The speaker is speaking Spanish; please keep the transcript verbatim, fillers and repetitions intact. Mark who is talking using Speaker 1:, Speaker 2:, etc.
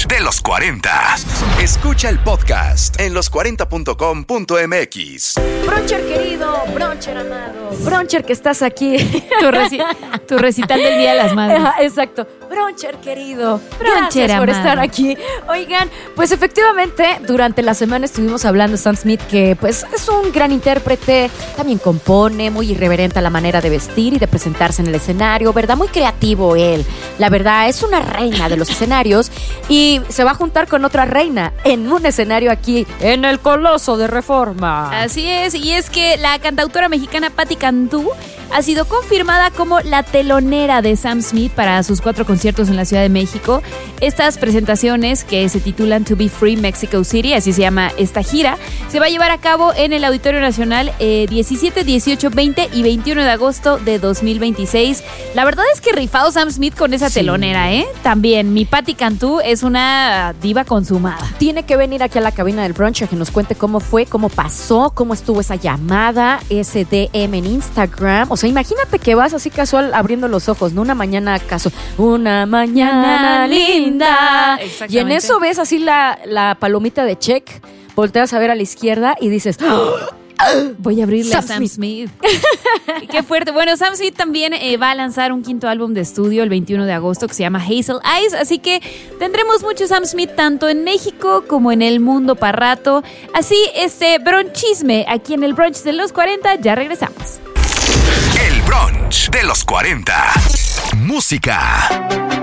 Speaker 1: brunch de los cuarenta. Escucha el podcast en los cuarenta punto com punto m x.
Speaker 2: Bruncher querido, bruncher amado, bruncher que estás aquí.
Speaker 3: Tu, reci- tu recital del Día de las Madres.
Speaker 2: Ajá, exacto. Bruncher querido,
Speaker 3: Bruncher
Speaker 2: gracias por
Speaker 3: amado.
Speaker 2: estar aquí. Oigan, pues efectivamente durante la semana estuvimos hablando de Sam Smith, que pues es un gran intérprete, también compone, muy irreverente a la manera de vestir y de presentarse en el escenario, ¿verdad? Muy creativo él. La verdad, es una reina de los escenarios y se va a juntar con otra reina en un escenario aquí en el Coloso de Reforma.
Speaker 3: Así es, y es que la cantautora mexicana Patti Cantú ha sido confirmada como la telonera de Sam Smith para sus cuatro conciertos en la Ciudad de México. Estas presentaciones, que se titulan To Be Free Mexico City, así se llama esta gira, se va a llevar a cabo en el Auditorio Nacional eh, diecisiete, dieciocho, veinte y veintiuno de agosto de dos mil veintiséis. La verdad es que rifado Sam Smith con esa
Speaker 2: Sí.
Speaker 3: telonera, ¿eh? También, mi Patti Cantú es una diva consumada.
Speaker 2: Tiene que venir aquí a la cabina del brunch a que nos cuente cómo fue, cómo pasó, cómo estuvo esa llamada, ese D M en Instagram. O sea, imagínate que vas así casual abriendo los ojos, ¿no? Una mañana casual. Una mañana linda. Y en eso ves así la, la palomita de check, volteas a ver a la izquierda y dices... ¡Oh!
Speaker 3: Voy a abrirle
Speaker 2: Sam
Speaker 3: a Sam Smith. Qué fuerte. Bueno, Sam Smith también eh, va a lanzar un quinto álbum de estudio el veintiuno de agosto que se llama Hazel Eyes, así que tendremos mucho Sam Smith tanto en México como en el mundo para rato. Así, este bronchisme aquí en el brunch de los cuarenta, ya regresamos.
Speaker 1: El brunch de los cuarenta. Música.